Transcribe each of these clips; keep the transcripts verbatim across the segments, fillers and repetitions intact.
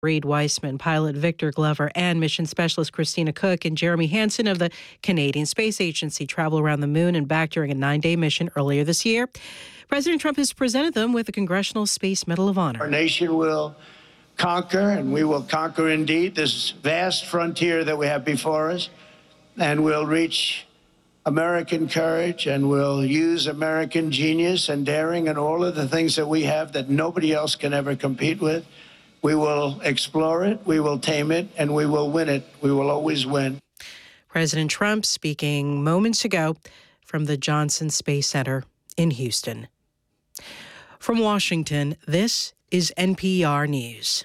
Reed Weissman, pilot Victor Glover, and mission specialist Christina Cook and Jeremy Hansen of the Canadian Space Agency travel around the moon and back during a nine-day mission earlier this year. President Trump has presented them with the Congressional Space Medal of Honor. Our nation will conquer, and we will conquer indeed, this vast frontier that we have before us, and we'll reach American courage, and we'll use American genius and daring and all of the things that we have that nobody else can ever compete with. We will explore it, we will tame it, and we will win it. We will always win. President Trump speaking moments ago from the Johnson Space Center in Houston. From Washington, this is N P R News.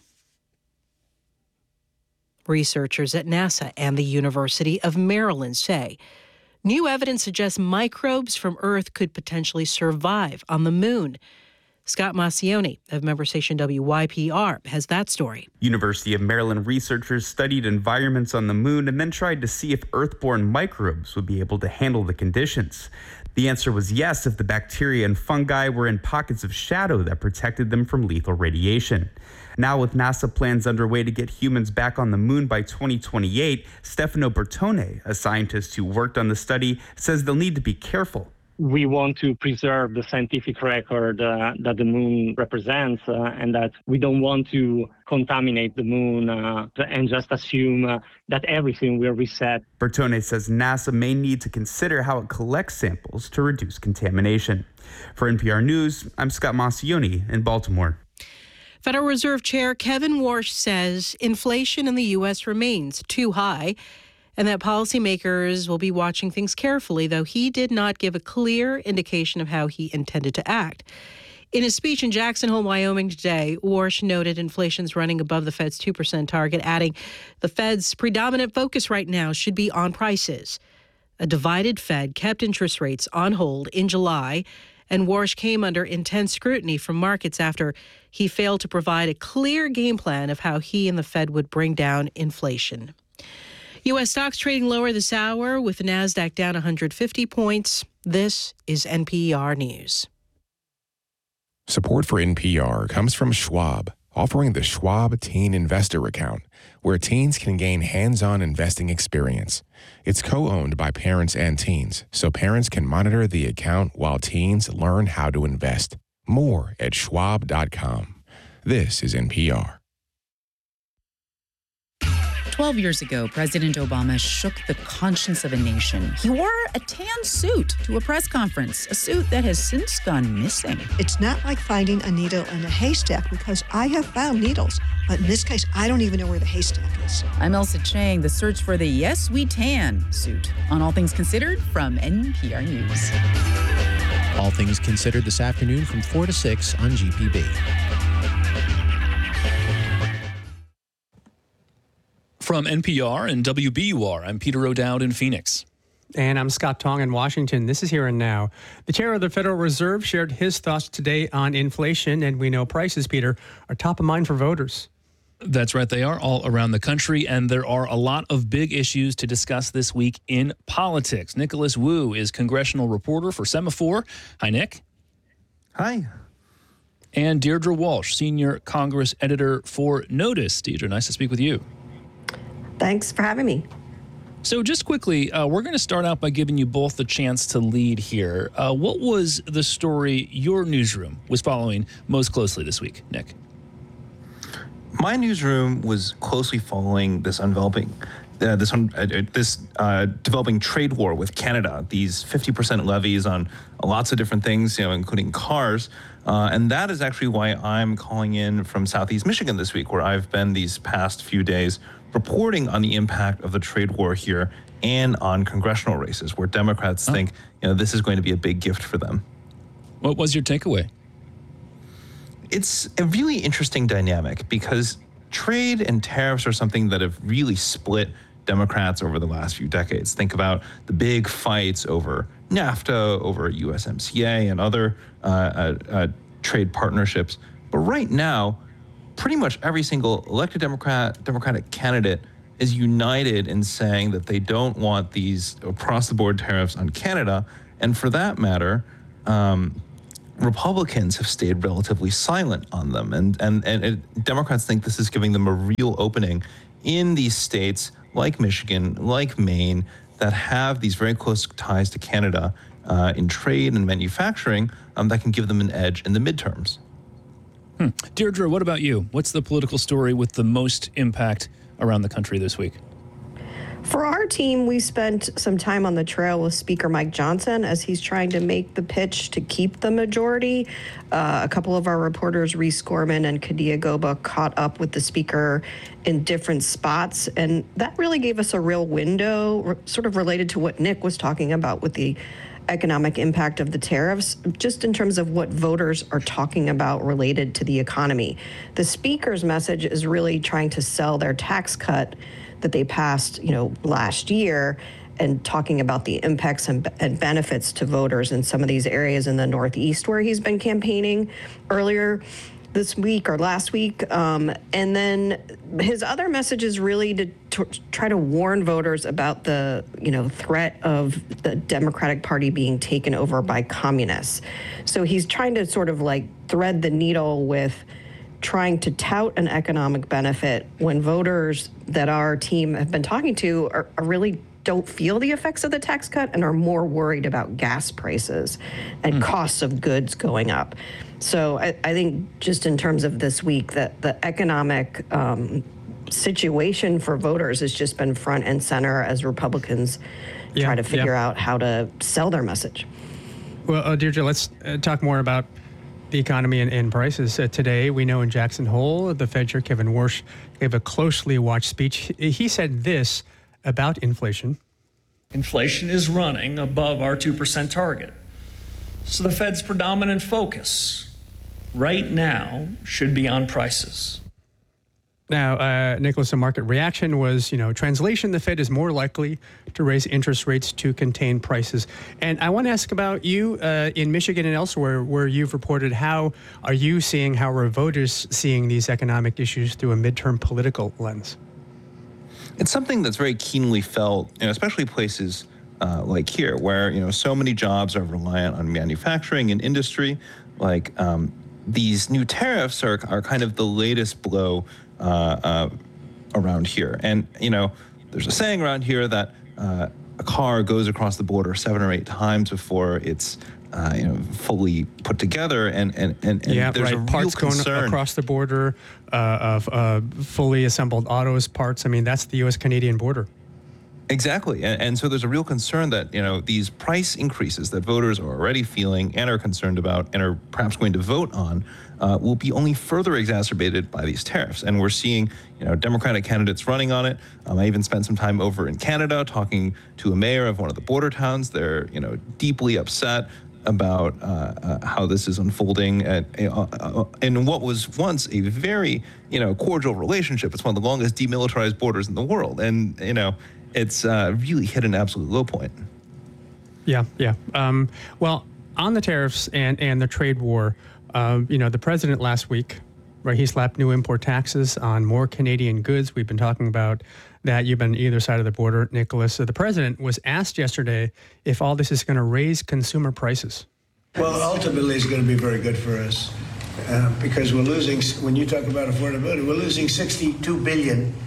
Researchers at NASA and the University of Maryland say new evidence suggests microbes from Earth could potentially survive on the moon. Scott Maucione of member station W Y P R has that story. University of Maryland researchers studied environments on the moon and then tried to see if Earth-born microbes would be able to handle the conditions. The answer was yes if the bacteria and fungi were in pockets of shadow that protected them from lethal radiation. Now, with NASA plans underway to get humans back on the moon by twenty twenty-eight, Stefano Bertone, a scientist who worked on the study, says they'll need to be careful. We want to preserve the scientific record uh, that the moon represents, uh, and that we don't want to contaminate the moon uh, and just assume uh, that everything will reset. Bertone says NASA may need to consider how it collects samples to reduce contamination. For N P R News, I'm Scott Maucione in Baltimore. Federal Reserve Chair Kevin Warsh says inflation in the U S remains too high, and that policymakers will be watching things carefully, though he did not give a clear indication of how he intended to act. In a speech in Jackson Hole, Wyoming today, Warsh noted inflation's running above the Fed's two percent target, adding the Fed's predominant focus right now should be on prices. A divided Fed kept interest rates on hold in July, and Warsh came under intense scrutiny from markets after he failed to provide a clear game plan of how he and the Fed would bring down inflation. U S stocks trading lower this hour with the Nasdaq down one hundred fifty points. This is N P R News. Support for N P R comes from Schwab, offering the Schwab Teen Investor Account, where teens can gain hands-on investing experience. It's co-owned by parents and teens, so parents can monitor the account while teens learn how to invest. More at schwab dot com. This is N P R. Twelve years ago, President Obama shook the conscience of a nation. He wore a tan suit to a press conference, a suit that has since gone missing. It's not like finding a needle in a haystack, because I have found needles, but in this case, I don't even know where the haystack is. I'm Elsa Chang, the search for the Yes We Tan suit on All Things Considered from N P R News. All Things Considered this afternoon from four to six on G P B. From N P R and W B U R, I'm Peter O'Dowd in Phoenix. And I'm Scott Tong in Washington. This is Here and Now. The chair of the Federal Reserve shared his thoughts today on inflation, and we know prices, Peter, are top of mind for voters. That's right. They are all around the country, and there are a lot of big issues to discuss this week in politics. Nicholas Wu is congressional reporter for Semaphore. Hi, Nick. Hi. And Deirdre Walsh, senior Congress editor for Notice. Deirdre, nice to speak with you. Thanks for having me. So just quickly, uh, we're going to start out by giving you both the chance to lead here. Uh, what was the story your newsroom was following most closely this week, Nick? My newsroom was closely following this enveloping, uh, this uh, this uh, developing trade war with Canada. These fifty percent levies on lots of different things, you know, including cars. Uh, and that is actually why I'm calling in from Southeast Michigan this week, where I've been these past few days reporting on the impact of the trade war here and on congressional races, where Democrats oh. think, you know, this is going to be a big gift for them. What was your takeaway? It's a really interesting dynamic, because trade and tariffs are something that have really split Democrats over the last few decades. Think about the big fights over NAFTA, over U S M C A, and other uh, uh, uh, trade partnerships. But right now, pretty much every single elected Democrat, Democratic candidate is united in saying that they don't want these across-the-board tariffs on Canada. And for that matter, um, Republicans have stayed relatively silent on them. And, and, and it, Democrats think this is giving them a real opening in these states like Michigan, like Maine, that have these very close ties to Canada uh, in trade and manufacturing um, that can give them an edge in the midterms. Hmm. Deirdre, what about you? What's the political story with the most impact around the country this week? For our team, we spent some time on the trail with Speaker Mike Johnson as he's trying to make the pitch to keep the majority. Uh, a couple of our reporters, Reese Gorman and Kadia Goba, caught up with the speaker in different spots, and that really gave us a real window, sort of related to what Nick was talking about with the economic impact of the tariffs, just in terms of what voters are talking about related to the economy. The speaker's message is really trying to sell their tax cut that they passed, you know, last year, and talking about the impacts and, and benefits to voters in some of these areas in the Northeast where he's been campaigning earlier this week or last week. Um, and then his other message is really to, to try to warn voters about the, you know, threat of the Democratic Party being taken over by communists. So he's trying to sort of like thread the needle with trying to tout an economic benefit when voters that our team have been talking to are, are really don't feel the effects of the tax cut and are more worried about gas prices and mm. costs of goods going up. So I, I think just in terms of this week, that the economic um, situation for voters has just been front and center as Republicans yeah, try to figure yeah. out how to sell their message. Well, uh, Deirdre, let's uh, talk more about the economy and, and prices. Uh, today, we know in Jackson Hole, the Fed Chair Kevin Warsh gave a closely watched speech. He said this about inflation. Inflation is running above our two percent target. So the Fed's predominant focus right now should be on prices. Now, uh, Nicholas, the market reaction was, you know, translation, the Fed is more likely to raise interest rates to contain prices. And I want to ask about you uh, in Michigan and elsewhere where you've reported. How are you seeing, how are voters seeing these economic issues through a midterm political lens? It's something that's very keenly felt, you know, especially places uh, like here where, you know, so many jobs are reliant on manufacturing and industry. Like um, these new tariffs are, are kind of the latest blow Uh, uh, around here. And, you know, there's a saying around here that uh, a car goes across the border seven or eight times before it's, uh, you know, fully put together. And, and, and, and yeah, there's right. a Parts real going concern. across the border uh, of uh, fully assembled autos, parts. I mean, that's the U S Canadian border. Exactly. And, and so there's a real concern that, you know, these price increases that voters are already feeling and are concerned about and are perhaps going to vote on uh, will be only further exacerbated by these tariffs. And we're seeing, you know, Democratic candidates running on it. Um, I even spent some time over in Canada talking to a mayor of one of the border towns. They're, you know, deeply upset about uh, uh, how this is unfolding at, uh, uh, in what was once a very, you know, cordial relationship. It's one of the longest demilitarized borders in the world. And, you know, it's uh, really hit an absolute low point. Yeah, yeah. Um, well, on the tariffs and, and the trade war, um, you know, the president last week, right, he slapped new import taxes on more Canadian goods. We've been talking about that. You've been either side of the border, Nicholas. So the president was asked yesterday if all this is going to raise consumer prices. Well, ultimately, it's going to be very good for us uh, because we're losing, when you talk about affordability, we're losing sixty-two billion dollars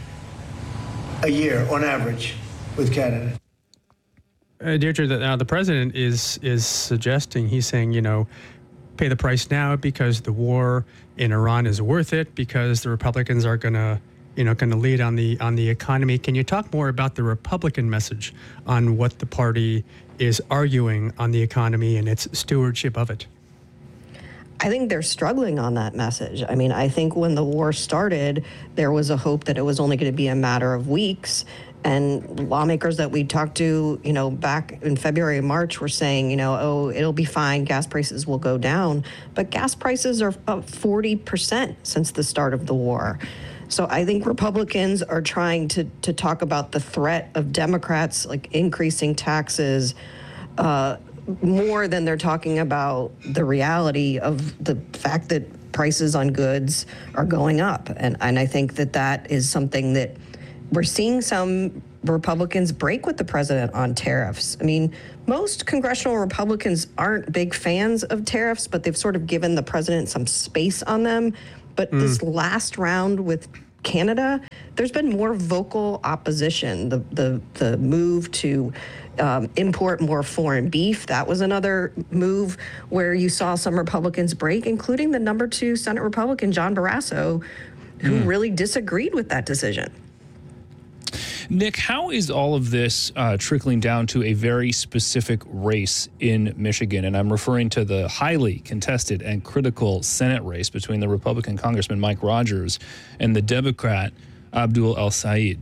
a year on average with Canada. Uh, Deirdre, the, uh, the president is is suggesting, he's saying, you know, pay the price now because the war in Iran is worth it, because the Republicans are going to, you know, going to lead on the on the economy. Can you talk more about the Republican message on what the party is arguing on the economy and its stewardship of it? I think they're struggling on that message. I mean, I think when the war started, there was a hope that it was only going to be a matter of weeks. And lawmakers that we talked to, you know, back in February and March were saying, you know, oh, it'll be fine. Gas prices will go down. But gas prices are up forty percent since the start of the war. So I think Republicans are trying to, to talk about the threat of Democrats, like increasing taxes, uh, more than they're talking about the reality of the fact that prices on goods are going up. And, and I think that that is something that we're seeing some Republicans break with the president on tariffs. I mean, most congressional Republicans aren't big fans of tariffs, but they've sort of given the president some space on them. But mm. this last round with Canada, there's been more vocal opposition. The the the move to um, import more foreign beef, that was another move where you saw some Republicans break, including the number two Senate Republican, John Barrasso, who mm. really disagreed with that decision. Nick, how is all of this uh, trickling down to a very specific race in Michigan? And I'm referring to the highly contested and critical Senate race between the Republican Congressman Mike Rogers and the Democrat Abdul El-Sayed.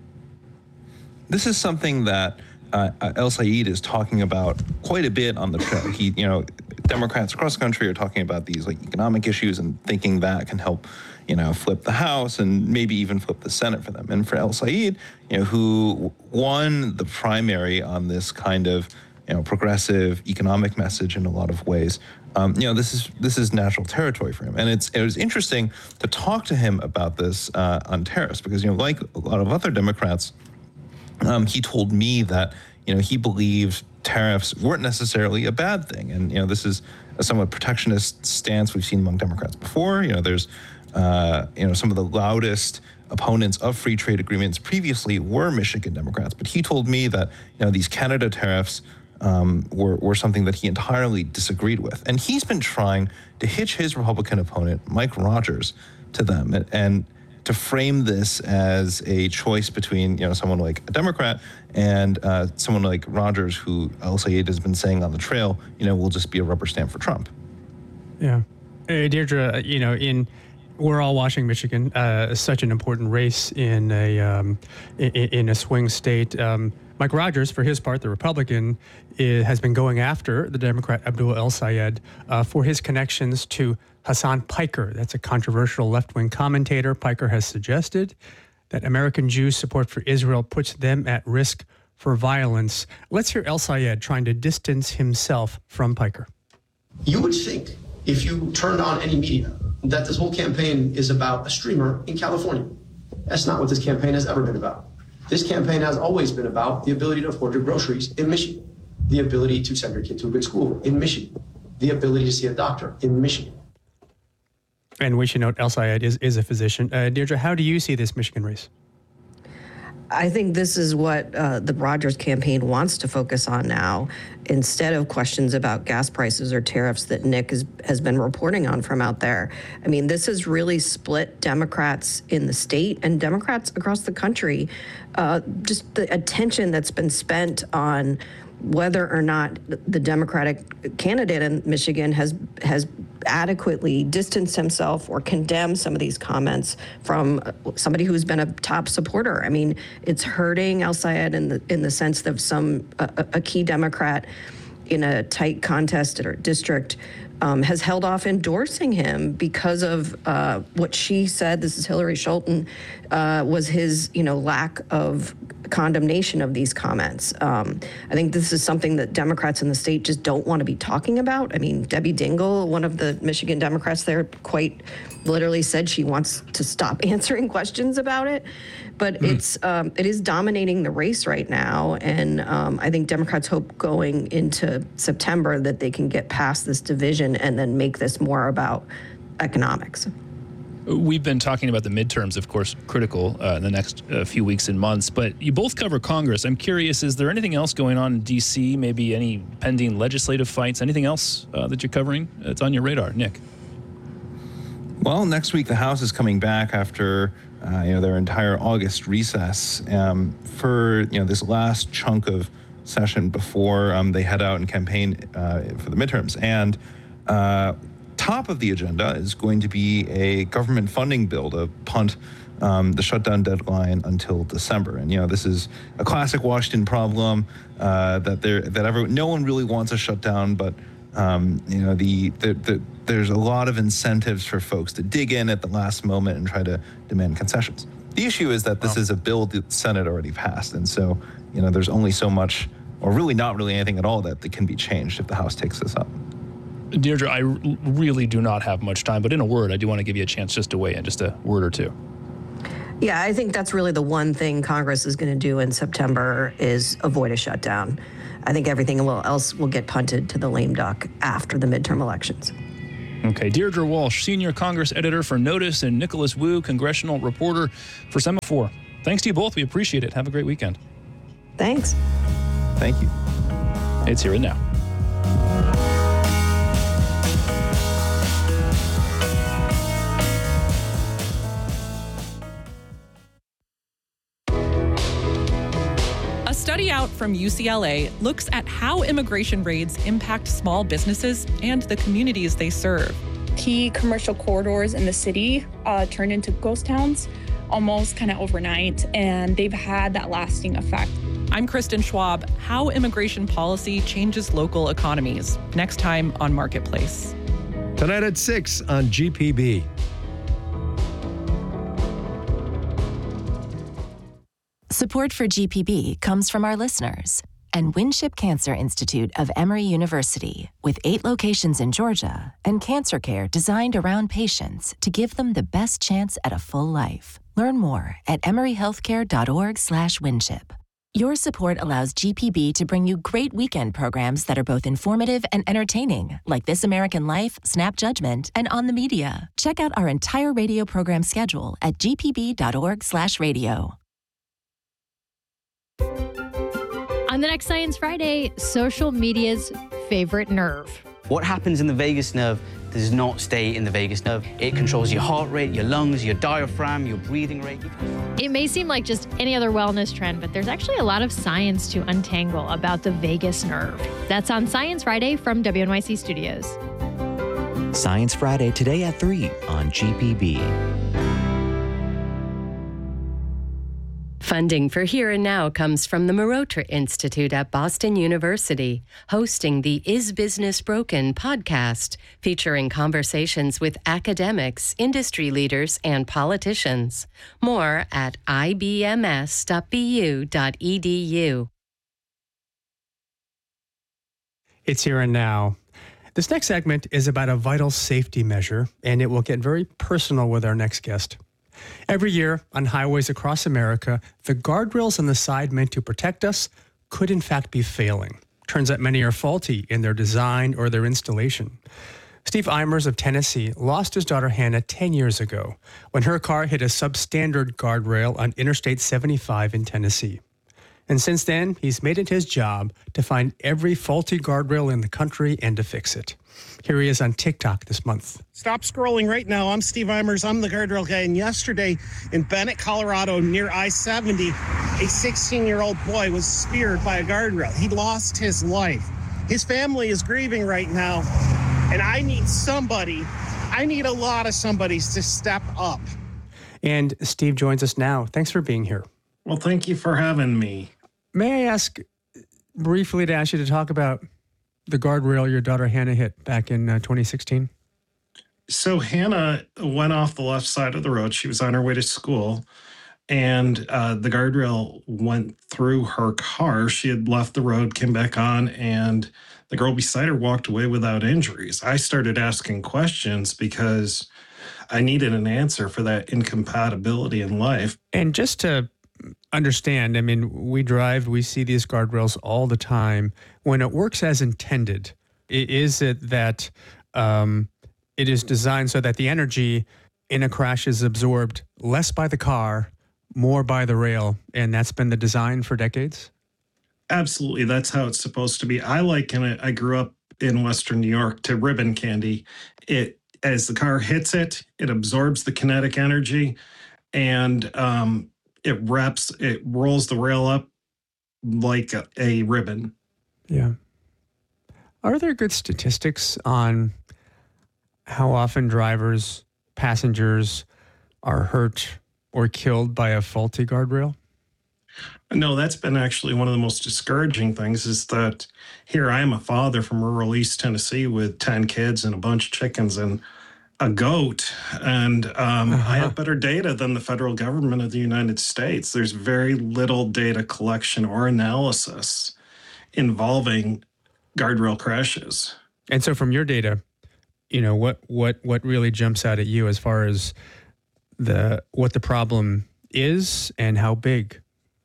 This is something that uh, El-Sayed is talking about quite a bit on the show. He, you know, Democrats across the country are talking about these like economic issues and thinking that can help, you know, flip the House and maybe even flip the Senate for them. And for El-Sayed, you know, who won the primary on this kind of, you know, progressive economic message in a lot of ways, um, you know, this is this is natural territory for him. And it's it was interesting to talk to him about this uh, on tariffs because, you know, like a lot of other Democrats, um, he told me that, you know, he believed tariffs weren't necessarily a bad thing. And, you know, this is a somewhat protectionist stance we've seen among Democrats before. You know, there's Uh, you know, some of the loudest opponents of free trade agreements previously were Michigan Democrats. But he told me that, you know, these Canada tariffs um, were, were something that he entirely disagreed with. And he's been trying to hitch his Republican opponent, Mike Rogers, to them and, and to frame this as a choice between, you know, someone like a Democrat and uh, someone like Rogers, who El-Sayed has been saying on the trail, you know, will just be a rubber stamp for Trump. Yeah. Hey, Deirdre, you know, in... We're all watching Michigan, uh, such an important race in a um, in, in a swing state. Um, Mike Rogers, for his part, the Republican, is, has been going after the Democrat Abdul El-Sayed uh, for his connections to Hassan Piker. That's a controversial left-wing commentator. Piker has suggested that American Jews' support for Israel puts them at risk for violence. Let's hear El-Sayed trying to distance himself from Piker. You would think if you turned on any media that this whole campaign is about a streamer in California. That's not what this campaign has ever been about. This campaign has always been about the ability to afford your groceries in Michigan, the ability to send your kid to a good school in Michigan, the ability to see a doctor in Michigan. And we should note El-Sayed is, is a physician. Uh, Deirdre, how do you see this Michigan race? I think this is what uh, the Rogers campaign wants to focus on now, instead of questions about gas prices or tariffs that Nick has, has been reporting on from out there. I mean, this has really split Democrats in the state and Democrats across the country. Uh, just the attention that's been spent on whether or not the Democratic candidate in Michigan has has adequately distanced himself or condemned some of these comments from somebody who's been a top supporter. I mean, it's hurting El-Sayed in the in the sense that some a, a key Democrat in a tight contest or district um, has held off endorsing him because of uh, what she said. This is Hillary Schulten, uh, was his you know lack of condemnation of these comments. Um, I think this is something that Democrats in the state just don't want to be talking about. I mean, Debbie Dingell, one of the Michigan Democrats there, quite literally said she wants to stop answering questions about it. But mm. it's um, it is dominating the race right now, and um, I think Democrats hope going into September that they can get past this division and then make this more about economics. We've been talking about the midterms, of course, critical uh, in the next uh, few weeks and months, but you both cover Congress. I'm curious, is there anything else going on in D C, maybe any pending legislative fights, anything else uh, that you're covering? It's on your radar, Nick. Well, next week the House is coming back after uh, you know their entire August recess um, for you know this last chunk of session before um, they head out and campaign uh, for the midterms. And uh, top of the agenda is going to be a government funding bill to punt um, the shutdown deadline until December. And you know this is a classic Washington problem uh, that there that everyone no one really wants a shutdown, but um, you know the, the the there's a lot of incentives for folks to dig in at the last moment and try to demand concessions. The issue is that this wow. is a bill the Senate already passed, and so you know there's only so much, or really not really anything at all, that, that can be changed if the House takes this up. Deirdre, I r- really do not have much time, but in a word, I do want to give you a chance just to weigh in, just a word or two. Yeah, I think that's really the one thing Congress is going to do in September is avoid a shutdown. I think everything will, else will get punted to the lame duck after the midterm elections. Okay, Deirdre Walsh, senior Congress editor for Notice, and Nicholas Wu, congressional reporter for Semaphore. Thanks to you both. We appreciate it. Have a great weekend. Thanks. Thank you. It's Here and Now. A study out from U C L A looks at how immigration raids impact small businesses and the communities they serve. Key commercial corridors in the city uh, turned into ghost towns almost kind of overnight, and they've had that lasting effect. I'm Kristen Schwab. How immigration policy changes local economies. Next time on Marketplace. Tonight at six on G P B. Support for G P B comes from our listeners and Winship Cancer Institute of Emory University, with eight locations in Georgia and cancer care designed around patients to give them the best chance at a full life. Learn more at emoryhealthcare.org slash Winship. Your support allows G P B to bring you great weekend programs that are both informative and entertaining, like This American Life, Snap Judgment, and On the Media. Check out our entire radio program schedule at gpb.org slash radio. On the next Science Friday, social media's favorite nerve. What happens in the vagus nerve does not stay in the vagus nerve. It controls your heart rate, your lungs, your diaphragm, your breathing rate. It may seem like just any other wellness trend, but there's actually a lot of science to untangle about the vagus nerve. That's on Science Friday from W N Y C Studios. Science Friday today at three on G P B. Funding for Here and Now comes from the Marotra Institute at Boston University, hosting the Is Business Broken podcast, featuring conversations with academics, industry leaders, and politicians. More at I B M S dot B U dot E D U. It's Here and Now. This next segment is about a vital safety measure, and it will get very personal with our next guest. Every year on highways across America, the guardrails on the side meant to protect us could in fact be failing. Turns out many are faulty in their design or their installation. Steve Eimers of Tennessee lost his daughter Hannah ten years ago when her car hit a substandard guardrail on Interstate seventy-five in Tennessee. And since then, he's made it his job to find every faulty guardrail in the country and to fix it. Here he is on TikTok this month. Stop scrolling right now. I'm Steve Eimers. I'm the guardrail guy. And yesterday in Bennett, Colorado, near I seventy, a sixteen-year-old boy was speared by a guardrail. He lost his life. His family is grieving right now. And I need somebody, I need a lot of somebodies to step up. And Steve joins us now. Thanks for being here. Well, thank you for having me. May I ask briefly to ask you to talk about the guardrail your daughter Hannah hit back in uh, twenty sixteen? So Hannah went off the left side of the road. She was on her way to school, and uh, the guardrail went through her car. She had left the road, came back on, and the girl beside her walked away without injuries. I started asking questions because I needed an answer for that incompatibility in life. And just to understand, I mean, we drive, we see these guardrails all the time. When it works as intended, is it that um, it is designed so that the energy in a crash is absorbed less by the car, more by the rail, and that's been the design for decades? Absolutely. That's how it's supposed to be. I liken it, I grew up in Western New York, to ribbon candy. It, as the car hits it, it absorbs the kinetic energy, and um, it wraps, it rolls the rail up like a, a ribbon. Yeah. Are there good statistics on how often drivers, passengers are hurt or killed by a faulty guardrail? No, that's been actually one of the most discouraging things, is that here I am, a father from rural East Tennessee with ten kids and a bunch of chickens and a goat, and um, uh-huh. I have better data than the federal government of the United States. There's very little data collection or analysis involving guardrail crashes. And so from your data, you know, what what what really jumps out at you as far as the what the problem is and how big?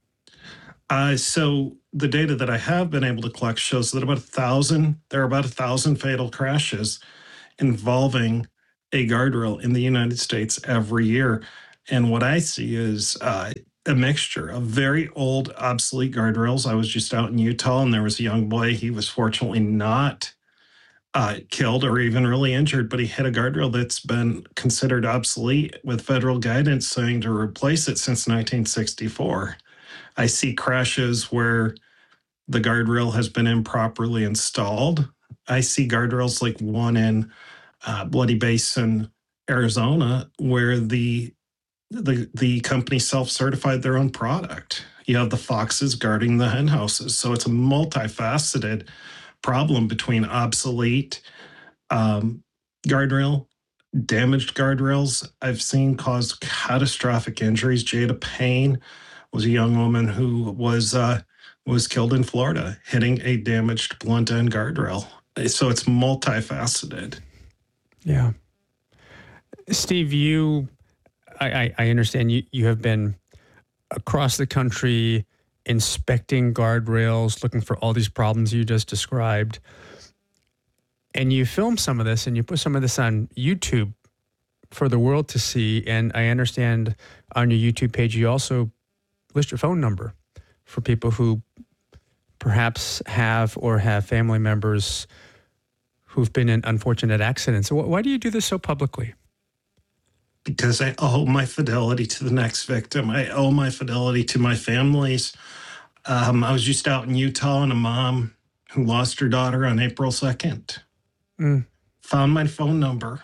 Uh, so the data that I have been able to collect shows that about a thousand, there are about a thousand fatal crashes involving a guardrail in the United States every year. And what I see is uh, a mixture of very old, obsolete guardrails. I was just out in Utah, and there was a young boy. He was fortunately not uh, killed or even really injured, but he hit a guardrail that's been considered obsolete with federal guidance saying to replace it since nineteen sixty-four. I see crashes where the guardrail has been improperly installed. I see guardrails like one in uh, Bloody Basin, Arizona, where the the the company self-certified their own product. You have the foxes guarding the hen houses. So it's a multifaceted problem between obsolete um, guardrail, damaged guardrails I've seen cause catastrophic injuries. Jada Payne was a young woman who was uh, was killed in Florida hitting a damaged blunt end guardrail. So it's multifaceted. Yeah. Steve, you, I, I, I understand you, you have been across the country inspecting guardrails, looking for all these problems you just described. And you filmed some of this and you put some of this on YouTube for the world to see. And I understand on your YouTube page, you also list your phone number for people who perhaps have or have family members who've been in unfortunate accidents. So why do you do this so publicly? Because I owe my fidelity to the next victim. I owe my fidelity to my families. Um, I was just out in Utah, and a mom who lost her daughter on April second mm. found my phone number,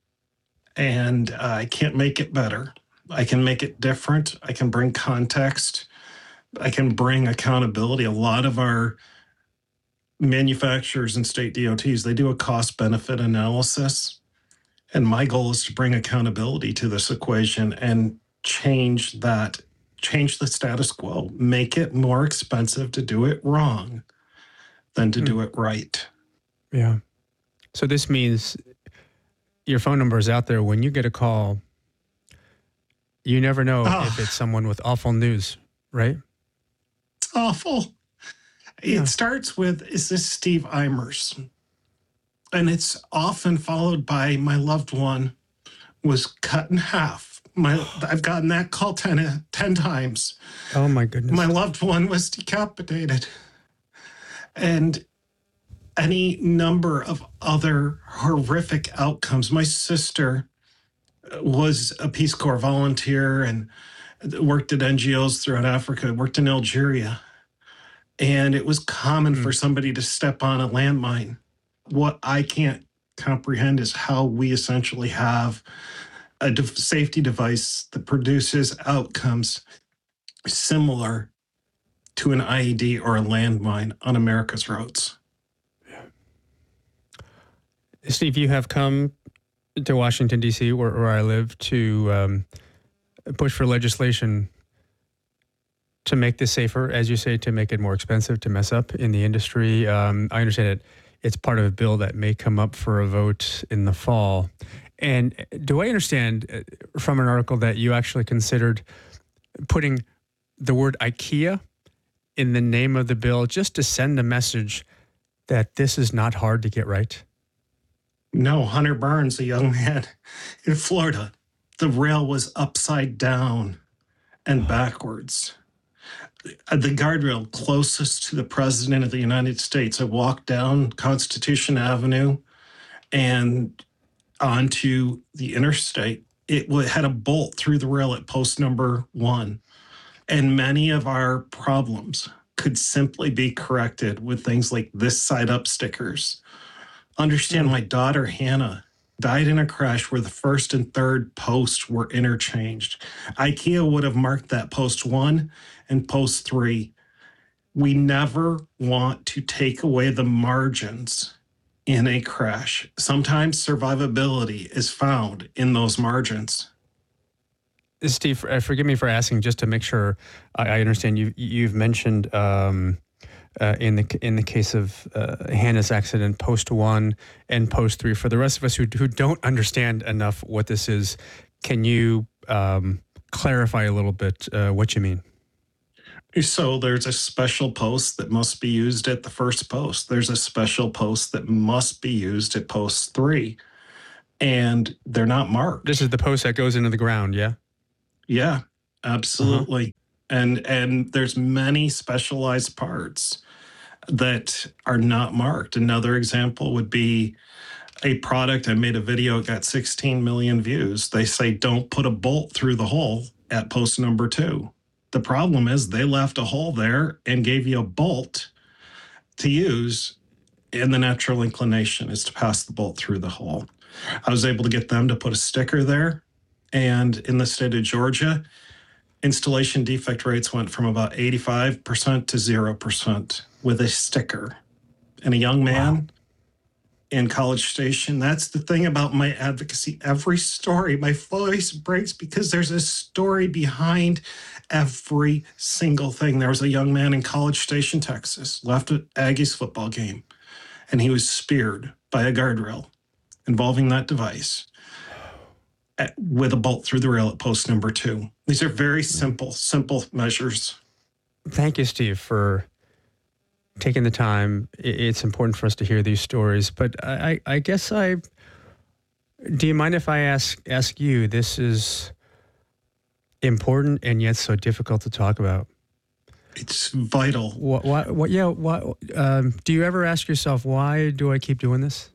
and uh, I can't make it better. I can make it different. I can bring context. I can bring accountability. A lot of our manufacturers and state D O Ts, they do a cost-benefit analysis. And my goal is to bring accountability to this equation and change that, change the status quo, make it more expensive to do it wrong than to mm. do it right. Yeah. So this means your phone number is out there. When you get a call, you never know oh. if it's someone with awful news, right? It's awful. Yeah. It starts with, is this Steve Eimers? And it's often followed by, my loved one was cut in half. My, I've gotten that call ten, ten times. Oh, my goodness. My loved one was decapitated. And any number of other horrific outcomes. My sister was a Peace Corps volunteer and worked at N G Os throughout Africa, worked in Algeria. And it was common mm. for somebody to step on a landmine. What I can't comprehend is how we essentially have a de- safety device that produces outcomes similar to an I E D or a landmine on America's roads. Yeah. Steve, you have come to Washington, D C, where, where I live, to um, push for legislation to make this safer, as you say, to make it more expensive to mess up in the industry. Um, I understand it. It's part of a bill that may come up for a vote in the fall. And do I understand from an article that you actually considered putting the word IKEA in the name of the bill just to send a message that this is not hard to get right? No, Hunter Burns, a young man in Florida, the rail was upside down and backwards. The guardrail closest to the President of the United States, I walked down Constitution Avenue and onto the interstate. It had a bolt through the rail at post number one. And many of our problems could simply be corrected with things like this side up stickers. Understand, my daughter, Hannah, died in a crash where the first and third posts were interchanged. IKEA would have marked that post one and post three. We never want to take away the margins in a crash. Sometimes survivability is found in those margins. Steve, forgive me for asking, just to make sure I, I understand. You, you've mentioned um, uh, in the in the case of uh, Hannah's accident, post one and post three. For the rest of us who who don't understand enough what this is, can you um, clarify a little bit uh, what you mean. So there's a special post that must be used at the first post. There's a special post that must be used at post three. And they're not marked. This is the post that goes into the ground, yeah? Yeah, absolutely. Uh-huh. And and there's many specialized parts that are not marked. Another example would be a product. I made a video, it got sixteen million views. They say don't put a bolt through the hole at post number two. The problem is they left a hole there and gave you a bolt to use, and the natural inclination is to pass the bolt through the hole. I was able to get them to put a sticker there, and in the state of Georgia, installation defect rates went from about eighty-five percent to zero percent with a sticker. And a young man wow. in College Station, that's the thing about my advocacy. Every story, my voice breaks because there's a story behind every single thing. There was a young man in College Station, Texas, left an Aggies football game, and he was speared by a guardrail involving that device at, with a bolt through the rail at post number two. These are very simple, simple measures. Thank you, Steve, for taking the time. It's important for us to hear these stories. But I, I guess I, do you mind if I ask ask you, this is important and yet so difficult to talk about? It's vital. What, what, what yeah, what, um, do you ever ask yourself, why do I keep doing this?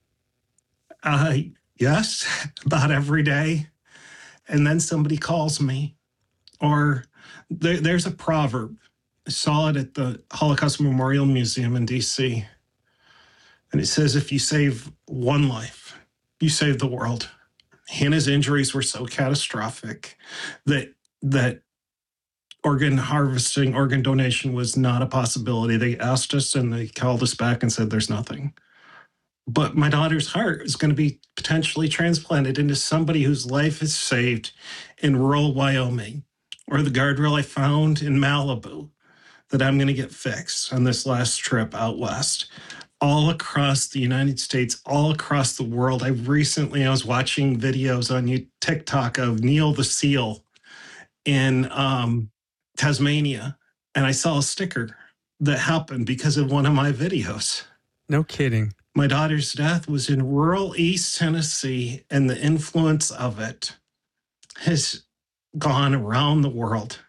Uh, yes, about every day. And then somebody calls me. Or there, there's a proverb. I saw it at the Holocaust Memorial Museum in D C. And it says, if you save one life, you save the world. Hannah's injuries were so catastrophic that that organ harvesting, organ donation was not a possibility. They asked us and they called us back and said, there's nothing. But my daughter's heart is going to be potentially transplanted into somebody whose life is saved in rural Wyoming, or the guardrail I found in Malibu that I'm going to get fixed on this last trip out west. All across the United States, all across the world. I recently, I was watching videos on TikTok of Neil the Seal in um, Tasmania, and I saw a sticker that happened because of one of my videos. No kidding. My daughter's death was in rural East Tennessee, and the influence of it has gone around the world.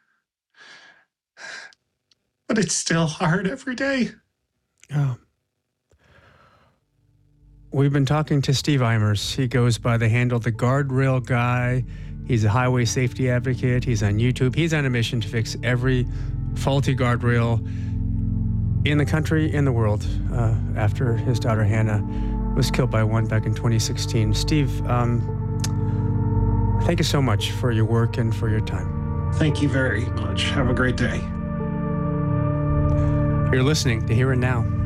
But it's still hard every day. Oh. We've been talking to Steve Eimers. He goes by the handle The Guardrail Guy. He's a highway safety advocate. He's on YouTube. He's on a mission to fix every faulty guardrail in the country, in the world, uh, after his daughter Hannah was killed by one back in twenty sixteen. Steve, um, thank you so much for your work and for your time. Thank you very much. Have a great day. You're listening to Here and Now.